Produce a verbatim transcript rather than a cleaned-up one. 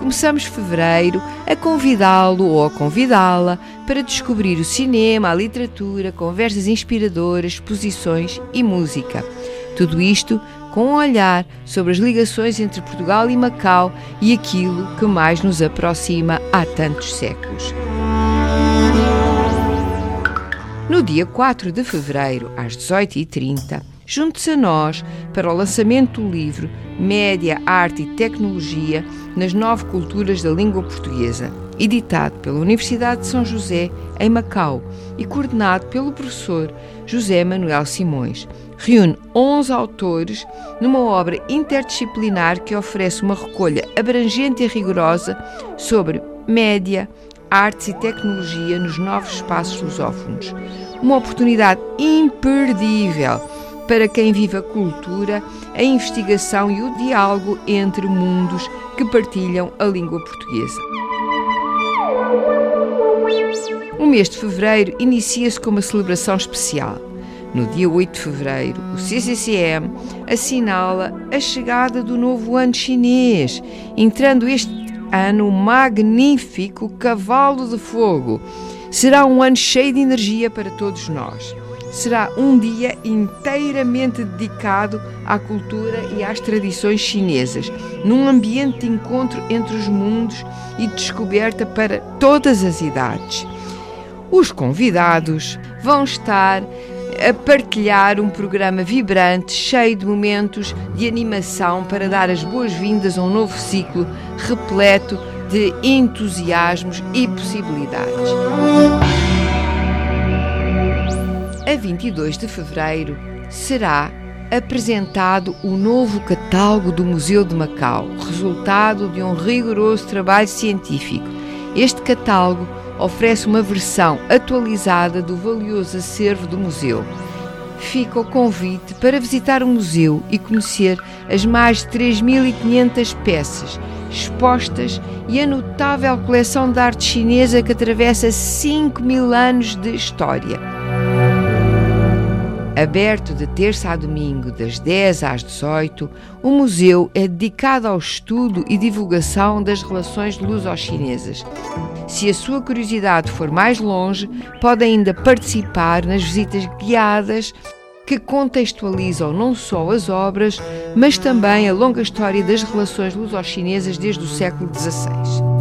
começamos fevereiro a convidá-lo ou a convidá-la para descobrir o cinema, a literatura, conversas inspiradoras, exposições e música. Tudo isto com um olhar sobre as ligações entre Portugal e Macau e aquilo que mais nos aproxima há tantos séculos. No dia quatro de fevereiro, às dezoito e trinta, junte-se a nós para o lançamento do livro Média, Arte e Tecnologia nas Nove Culturas da Língua Portuguesa, editado pela Universidade de São José, em Macau, e coordenado pelo professor José Manuel Simões. Reúne onze autores numa obra interdisciplinar que oferece uma recolha abrangente e rigorosa sobre média, artes e tecnologia nos novos espaços lusófonos. Uma oportunidade imperdível para quem vive a cultura, a investigação e o diálogo entre mundos que partilham a língua portuguesa. O mês de fevereiro inicia-se com uma celebração especial. No dia oito de fevereiro, o C C C M assinala a chegada do novo ano chinês, entrando este ano o magnífico Cavalo de Fogo. Será um ano cheio de energia para todos nós. Será um dia inteiramente dedicado à cultura e às tradições chinesas, num ambiente de encontro entre os mundos e de descoberta para todas as idades. Os convidados vão estar a partilhar um programa vibrante, cheio de momentos de animação para dar as boas-vindas a um novo ciclo repleto de entusiasmos e possibilidades. A vinte e dois de fevereiro será apresentado o novo catálogo do Museu de Macau, resultado de um rigoroso trabalho científico. Este catálogo oferece uma versão atualizada do valioso acervo do museu. Fica o convite para visitar o museu e conhecer as mais de três mil e quinhentas peças expostas e a notável coleção de arte chinesa que atravessa cinco mil anos de história. Aberto de terça a domingo, das dez às dezoito, o museu é dedicado ao estudo e divulgação das relações luso-chinesas. Se a sua curiosidade for mais longe, pode ainda participar nas visitas guiadas que contextualizam não só as obras, mas também a longa história das relações luso-chinesas desde o século dezasseis.